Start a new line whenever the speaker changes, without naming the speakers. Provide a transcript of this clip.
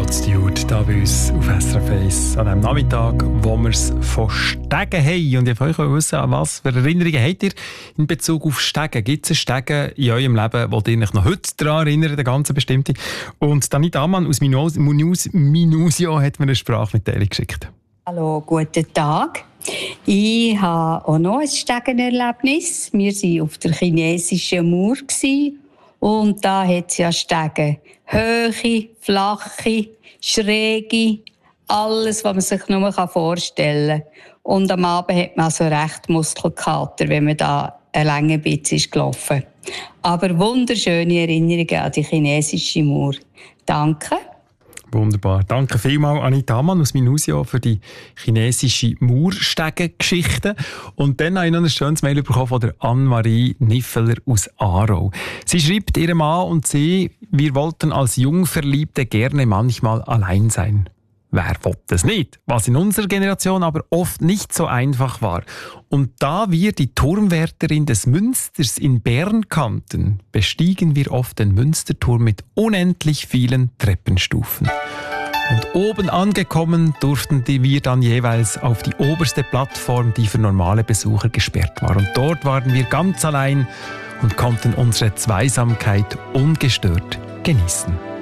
Rod Stewart da bei uns auf SRF 1 an diesem Nachmittag, wo wir es von Stegen haben. Und ich wollte euch wissen, an was für Erinnerungen habt ihr in Bezug auf Stegen? Gibt es einen Stegen in eurem Leben, wo ihr euch noch heute daran erinnert, der ganze bestimmte? Und Anita Ammann aus Minusio hat mir eine Sprachmitteilung geschickt.
Hallo, guten Tag. Ich habe auch noch ein Stegenerlebnis. Wir waren auf der chinesischen Mauer und da hat es ja Stegen. Höhe, flache, schräge, alles, was man sich nur vorstellen kann. Und am Abend hat man so recht Muskelkater, wenn man da eine lange Bit ist gelaufen. Aber wunderschöne Erinnerungen an die chinesische Mauer. Danke.
Wunderbar. Danke vielmals, Anita Ammann aus Minusio, für die chinesische Mauerstegen-Geschichte. Und dann habe ich noch ein schönes Mail bekommen von der Anne-Marie Niffeler aus Aarau. Sie schreibt ihrem Mann und sie: Wir wollten als Jungverliebte gerne manchmal allein sein. Wer will das nicht? Was in unserer Generation aber oft nicht so einfach war. Und da wir die Turmwärterin des Münsters in Bern kannten, bestiegen wir oft den Münsterturm mit unendlich vielen Treppenstufen. Und oben angekommen durften wir dann jeweils auf die oberste Plattform, die für normale Besucher gesperrt war. Und dort waren wir ganz allein und konnten unsere Zweisamkeit ungestört genießen.